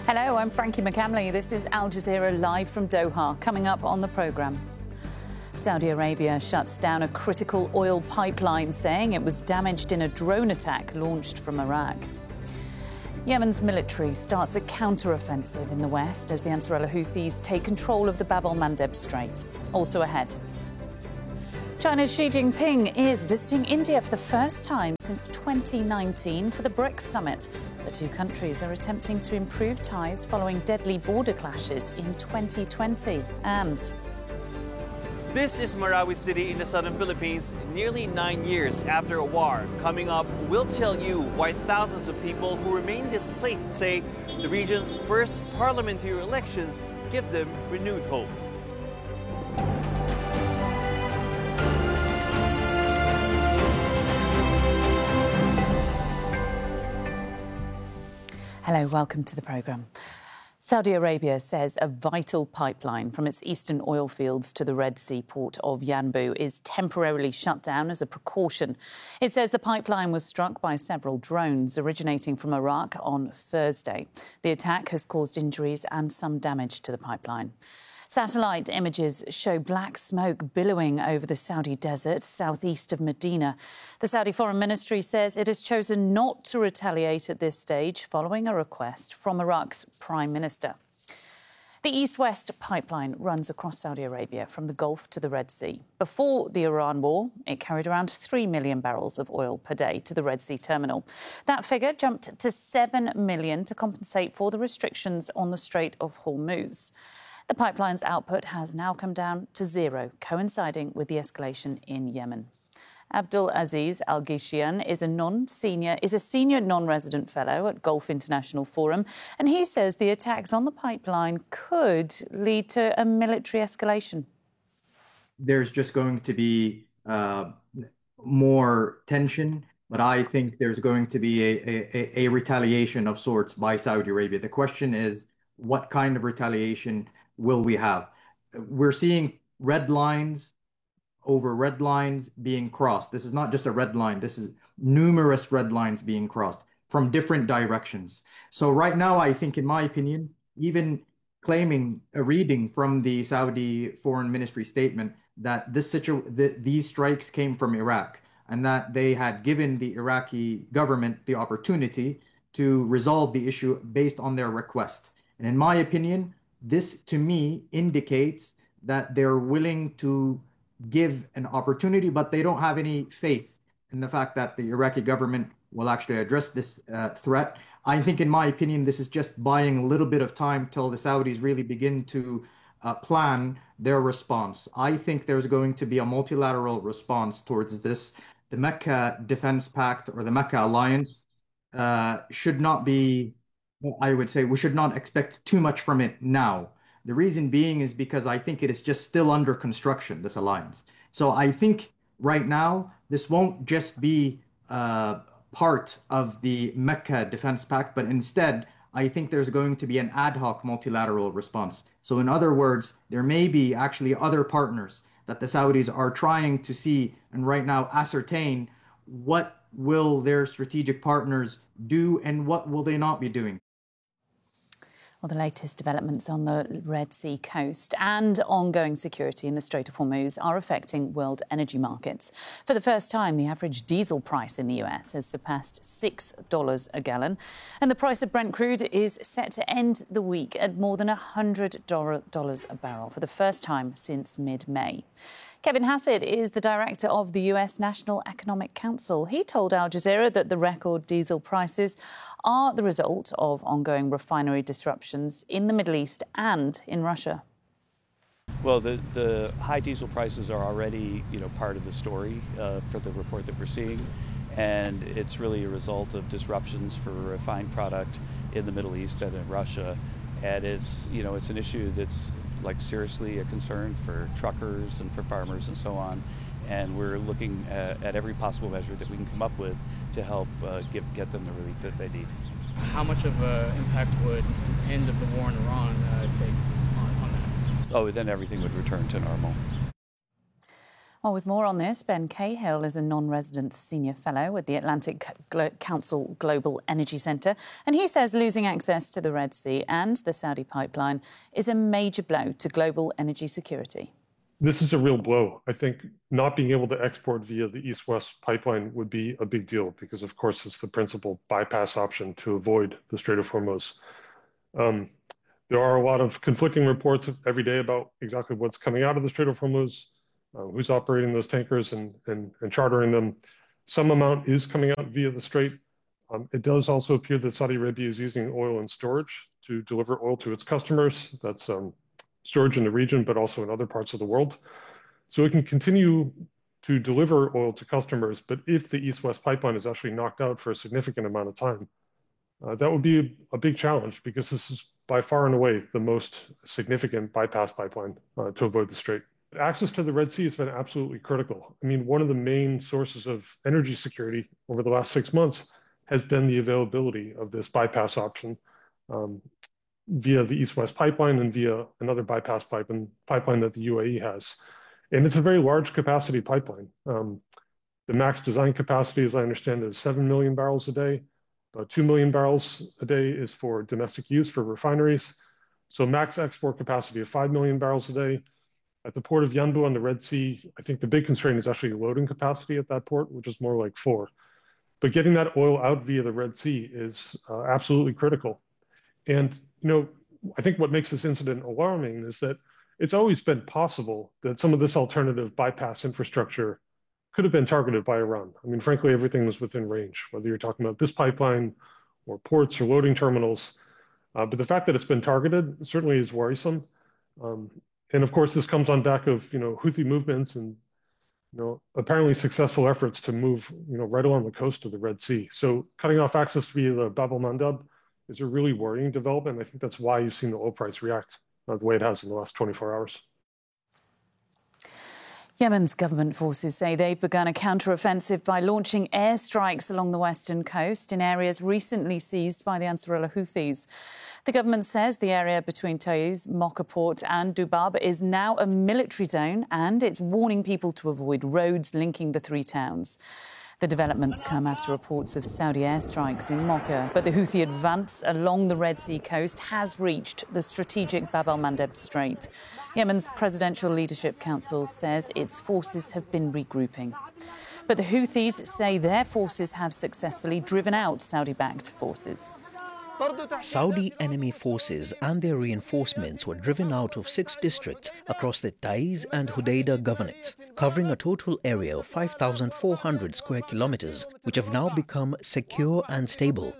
Hello, I'm Frankie McCamley. This is Al Jazeera live from Doha. Coming up on the programme. Saudi Arabia shuts down a critical oil pipeline, saying it was damaged in a drone attack launched from Iraq. Yemen's military starts a counter-offensive in the west as the Ansarullah Houthis take control of the Bab el-Mandeb Strait. Also ahead. China's Xi Jinping is visiting India for the first time since 2019 for the BRICS summit. The two countries are attempting to improve ties following deadly border clashes in 2020. And this is Marawi City in the southern Philippines, nearly 9 years after a war. Coming up, we'll tell you why thousands of people who remain displaced say the region's first parliamentary elections give them renewed hope. hello, welcome to the programme. Saudi Arabia says a vital pipeline from its eastern oil fields to the Red Sea port of Yanbu is temporarily shut down as a precaution. It says the pipeline was struck by several drones originating from Iraq on Thursday. The attack has caused injuries and some damage to the pipeline. Satellite images show black smoke billowing over the Saudi desert southeast of Medina. The Saudi Foreign Ministry says it has chosen not to retaliate at this stage following a request from Iraq's Prime Minister. The East-West pipeline runs across Saudi Arabia from the Gulf to the Red Sea. Before the Iran war, it carried around 3 million barrels of oil per day to the Red Sea terminal. That figure jumped to 7 million to compensate for the restrictions on the Strait of Hormuz. The pipeline's output has now come down to zero, coinciding with the escalation in Yemen. Abdul Aziz Al-Ghishian is a senior non-resident fellow at Gulf International Forum, and he says the attacks on the pipeline could lead to a military escalation. There's just going to be more tension, but I think there's going to be a retaliation of sorts by Saudi Arabia. The question is, what kind of retaliation will we have? We're seeing red lines over red lines being crossed. This is not just a red line. This is numerous red lines being crossed from different directions. So right now, I think, in my opinion, even claiming a reading from the Saudi Foreign Ministry statement that these strikes came from Iraq and that they had given the Iraqi government the opportunity to resolve the issue based on their request. And in my opinion, this to me indicates that they're willing to give an opportunity, but they don't have any faith in the fact that the Iraqi government will actually address this threat. I think, in my opinion, this is just buying a little bit of time till the Saudis really begin to plan their response. I think there's going to be a multilateral response towards this. The Mecca Defense Pact or the Mecca Alliance should not be, I would say we should not expect too much from it now. The reason being is because I think it is just still under construction, this alliance. So I think right now, this won't just be part of the Mecca Defense Pact, but instead, I think there's going to be an ad hoc multilateral response. So in other words, there may be actually other partners that the Saudis are trying to see and right now ascertain what will their strategic partners do and what will they not be doing. Well, the latest developments on the Red Sea coast and ongoing security in the Strait of Hormuz are affecting world energy markets. For the first time, the average diesel price in the US has surpassed $6 a gallon, and the price of Brent crude is set to end the week at more than $100 a barrel for the first time since mid-May. Kevin Hassett is the director of the US National Economic Council. He told Al Jazeera that the record diesel prices are the result of ongoing refinery disruptions in the Middle East and in Russia. Well, the high diesel prices are already, part of the story for the report that we're seeing, and it's really a result of disruptions for refined product in the Middle East and in Russia, and it's an issue that's seriously a concern for truckers and for farmers and so on. And we're looking at every possible measure that we can come up with to help get them the relief that they need. How much of an impact would end of the war in Iran take on that? Oh, then everything would return to normal. Well, with more on this, Ben Cahill is a non-resident senior fellow at the Atlantic Council Global Energy Centre, and he says losing access to the Red Sea and the Saudi pipeline is a major blow to global energy security. This is a real blow. I think not being able to export via the East-West pipeline would be a big deal because, of course, it's the principal bypass option to avoid the Strait of Hormuz. There are a lot of conflicting reports every day about exactly what's coming out of the Strait of Hormuz, who's operating those tankers and chartering them. Some amount is coming out via the Strait. It does also appear that Saudi Arabia is using oil in storage to deliver oil to its customers. That's storage in the region, but also in other parts of the world. So it can continue to deliver oil to customers, but if the East-West pipeline is actually knocked out for a significant amount of time, that would be a big challenge because this is by far and away the most significant bypass pipeline to avoid the Strait. Access to the Red Sea has been absolutely critical. I mean, one of the main sources of energy security over the last 6 months has been the availability of this bypass option via the East-West pipeline and via another bypass pipeline that the UAE has. And it's a very large capacity pipeline. The max design capacity, as I understand it, is 7 million barrels a day. About 2 million barrels a day is for domestic use for refineries. So max export capacity of 5 million barrels a day. At the port of Yanbu on the Red Sea, I think the big constraint is actually loading capacity at that port, which is more like 4. But getting that oil out via the Red Sea is absolutely critical. And, you know, I think what makes this incident alarming is that it's always been possible that some of this alternative bypass infrastructure could have been targeted by Iran. I mean, frankly, everything was within range, whether you're talking about this pipeline or ports or loading terminals. But the fact that it's been targeted certainly is worrisome. And of course, this comes on back of, Houthi movements and, apparently successful efforts to move, right along the coast of the Red Sea. So cutting off access via the Bab el-Mandeb is a really worrying development. I think that's why you've seen the oil price react the way it has in the last 24 hours. Yemen's government forces say they've begun a counter-offensive by launching airstrikes along the western coast in areas recently seized by the Ansarullah Houthis. The government says the area between Taiz, Mocha Port and Dubab is now a military zone and it's warning people to avoid roads linking the three towns. The developments come after reports of Saudi airstrikes in Mocha, but the Houthi advance along the Red Sea coast has reached the strategic Bab el-Mandeb Strait. Yemen's Presidential Leadership Council says its forces have been regrouping. But the Houthis say their forces have successfully driven out Saudi-backed forces. Saudi enemy forces and their reinforcements were driven out of 6 districts across the Taiz and Hodeidah governorates, covering a total area of 5,400 square kilometers, which have now become secure and stable.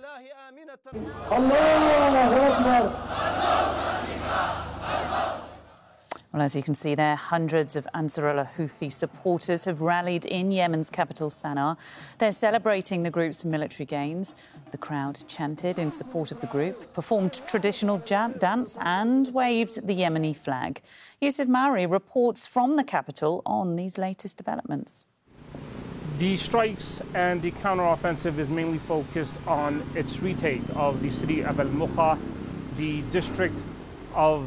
Well, as you can see there, hundreds of Ansarullah Houthi supporters have rallied in Yemen's capital, Sana'a. They're celebrating the group's military gains. The crowd chanted in support of the group, performed traditional dance and waved the Yemeni flag. Yusuf Mauri reports from the capital on these latest developments. The strikes and the counteroffensive is mainly focused on its retake of the city of Al-Mukha, the district of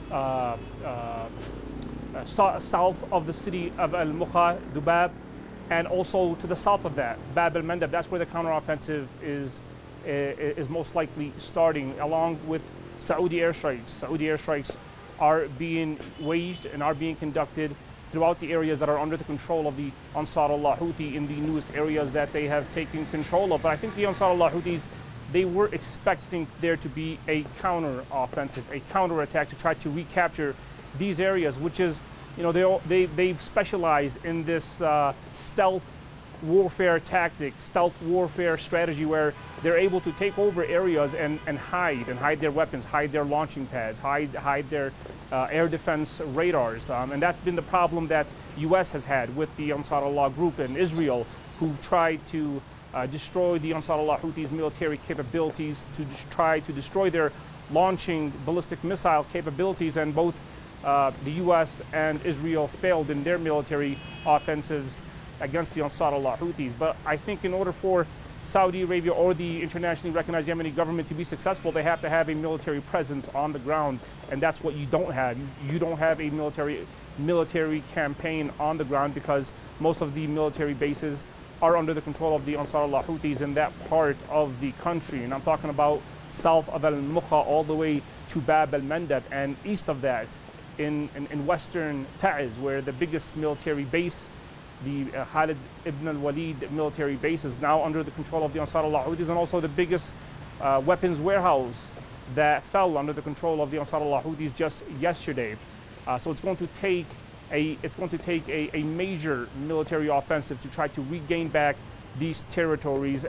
south of the city of Al-Mukha, Dubab, and also to the south of that, Bab el-Mandeb. That's where the counteroffensive is most likely starting, along with Saudi airstrikes. Saudi airstrikes are being waged and are being conducted throughout the areas that are under the control of the Ansarullah Houthi in the newest areas that they have taken control of. But I think the Ansarullah Houthis, they were expecting there to be a counter-offensive, a counter-attack to try to recapture these areas, which is, they've specialized in this stealth warfare tactic, stealth warfare strategy where they're able to take over areas and hide their weapons, hide their launching pads, hide their air defense radars. And that's been the problem that U.S. has had with the Ansarullah group in Israel, who've tried to destroy the Ansarullah Houthis' military capabilities, to try to destroy their launching ballistic missile capabilities, and both the U.S. and Israel failed in their military offensives against the Ansarullah Houthis. But I think in order for Saudi Arabia or the internationally recognized Yemeni government to be successful, they have to have a military presence on the ground, and that's what you don't have. You don't have a military campaign on the ground because most of the military bases are under the control of the Ansar Allah Houthis in that part of the country. And I'm talking about south of Al-Mukha all the way to Bab al-Mandab, and east of that in western Ta'iz, where the biggest military base, the Khalid ibn al-Walid military base, is now under the control of the Ansar Allah Houthis, and also the biggest weapons warehouse that fell under the control of the Ansar Allah Houthis just yesterday. So it's going to take a major military offensive to try to regain back these territories.